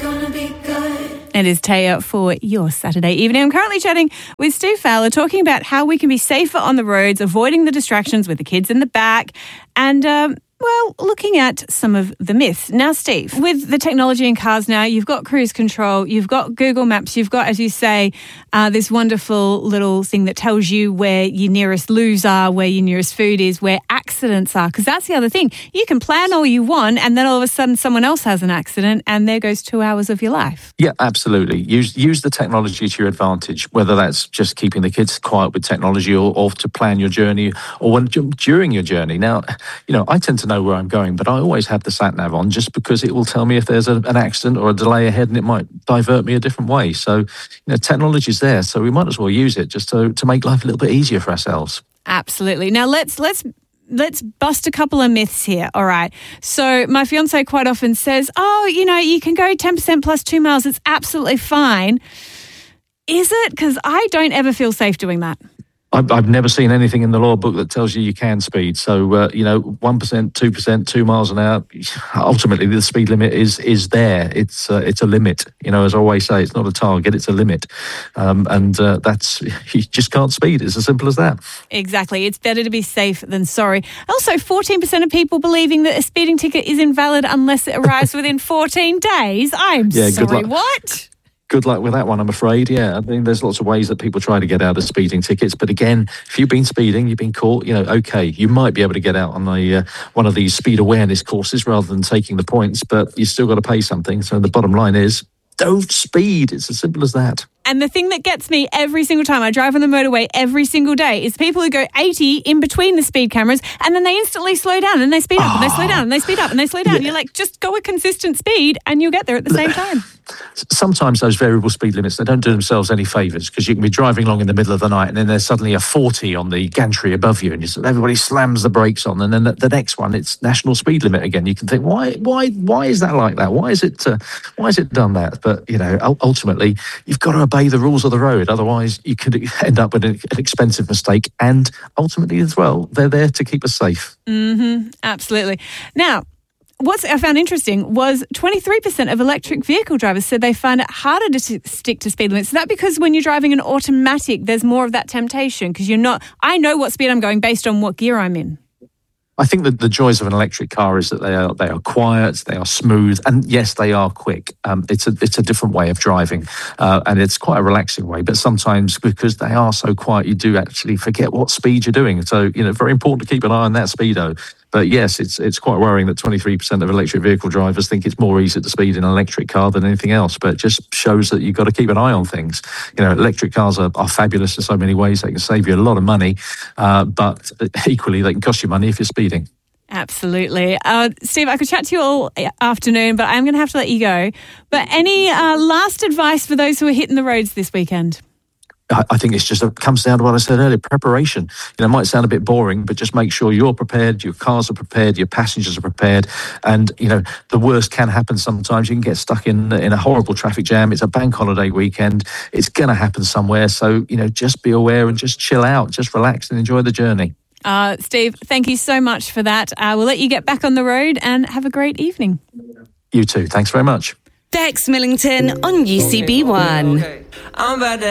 It is Taya for your Saturday evening. I'm currently chatting with Steve Fowler, talking about how we can be safer on the roads, avoiding the distractions with the kids in the back, and looking at some of the myths. Now, Steve, with the technology in cars now, you've got cruise control, you've got Google Maps, you've got, as you say, this wonderful little thing that tells you where your nearest loos are, where your nearest food is, where accidents are. Because that's the other thing. You can plan all you want, and then all of a sudden someone else has an accident, and there goes 2 hours of your life. Yeah, absolutely. Use the technology to your advantage, whether that's just keeping the kids quiet with technology or to plan your journey or during your journey. Now, I tend to know where I'm going, but I always have the sat-nav on just because it will tell me if there's an accident or a delay ahead, and it might divert me a different way. So, technology's there, so we might as well use it just to make life a little bit easier for ourselves. Absolutely. Now, let's bust a couple of myths here, all right? So my fiance quite often says, you can go 10% plus 2 miles. It's absolutely fine. Is it? Because I don't ever feel safe doing that. I've never seen anything in the law book that tells you can speed. So, 1%, 2%, 2 miles an hour, ultimately the speed limit is there. It's a limit. As I always say, it's not a target, it's a limit. That's, you just can't speed. It's as simple as that. Exactly. It's better to be safe than sorry. Also, 14% of people believing that a speeding ticket is invalid unless it arrives within 14 days. I'm sorry, what? Good luck with that one, I'm afraid. Yeah, I mean, there's lots of ways that people try to get out of speeding tickets. But again, if you've been speeding, you've been caught, okay, you might be able to get out on one of these speed awareness courses rather than taking the points, but you've still got to pay something. So the bottom line is, don't speed. It's as simple as that. And the thing that gets me every single time I drive on the motorway every single day is people who go 80 in between the speed cameras and then they instantly slow down and they speed up and they slow down and they speed up and they slow down. Yeah. You're like, just go a consistent speed and you'll get there at the same time. Sometimes those variable speed limits, they don't do themselves any favours, because you can be driving along in the middle of the night and then there's suddenly a 40 on the gantry above you and everybody slams the brakes on, and then the next one, it's national speed limit again. You can think, why is that like that? Why is it done that? But, ultimately, you've got to obey the rules of the road. Otherwise, you could end up with an expensive mistake. And ultimately, as well, they're there to keep us safe. Mm-hmm. Absolutely. Now, what I found interesting was 23% of electric vehicle drivers said they find it harder to stick to speed limits. Is that because when you're driving an automatic, there's more of that temptation? Because I know what speed I'm going based on what gear I'm in. I think that the joys of an electric car is that they are quiet, they are smooth, and yes, they are quick. It's a different way of driving, and it's quite a relaxing way. But sometimes, because they are so quiet, you do actually forget what speed you're doing. So, very important to keep an eye on that speedo. But yes, it's quite worrying that 23% of electric vehicle drivers think it's more easy to speed in an electric car than anything else. But it just shows that you've got to keep an eye on things. Electric cars are fabulous in so many ways. They can save you a lot of money, but equally they can cost you money if you're speeding. Absolutely. Steve, I could chat to you all afternoon, but I'm going to have to let you go. But any last advice for those who are hitting the roads this weekend? I think it comes down to what I said earlier, preparation. It might sound a bit boring, but just make sure you're prepared, your cars are prepared, your passengers are prepared. And, the worst can happen sometimes. You can get stuck in a horrible traffic jam. It's a bank holiday weekend. It's going to happen somewhere. So, just be aware and just chill out, just relax and enjoy the journey. Steve, thank you so much for that. We'll let you get back on the road and have a great evening. You too. Thanks very much. Bex Millington on UCB1.